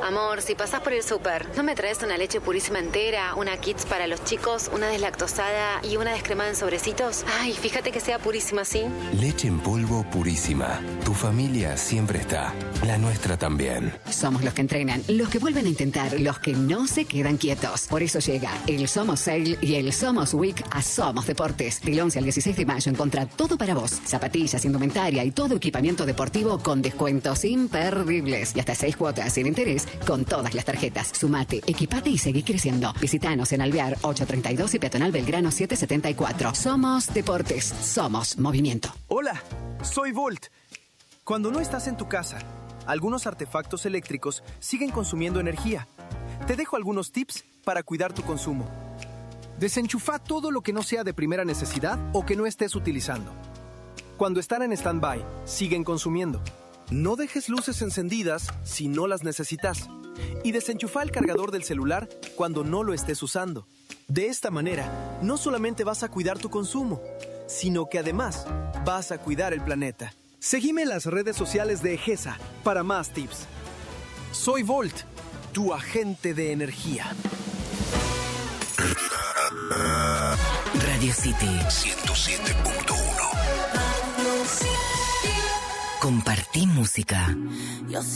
Amor, si pasás por el súper, ¿no me traes una leche purísima entera, una Kids para los chicos, una deslactosada y una descremada en sobrecitos? Ay, fíjate que sea purísima, ¿sí? Leche en polvo purísima. Tu familia siempre está. La nuestra también. Somos los que entrenan, los que vuelven a intentar, los que no se quedan quietos. Por eso llega el Somos Sale y el Somos Week a Somos Deportes. Del 11 al 16 de mayo encontrá todo para vos. Zapatillas, indumentaria y todo equipamiento deportivo con descuentos imperdibles. Y hasta 6 cuotas sin interés con todas las tarjetas. Sumate, equipate y seguí creciendo. Visitanos en Alvear 832 y Peatonal Belgrano 774. Somos Deportes. Somos Movimiento. Hola, soy Volt. Cuando no estás en tu casa, algunos artefactos eléctricos siguen consumiendo energía. Te dejo algunos tips para cuidar tu consumo. Desenchufa todo lo que no sea de primera necesidad o que no estés utilizando. Cuando están en stand-by, siguen consumiendo. No dejes luces encendidas si no las necesitas. Y desenchufa el cargador del celular cuando no lo estés usando. De esta manera, no solamente vas a cuidar tu consumo, sino que además vas a cuidar el planeta. Seguime en las redes sociales de EGESA para más tips. Soy Volt, tu agente de energía. Radio City 107.1. Compartí música.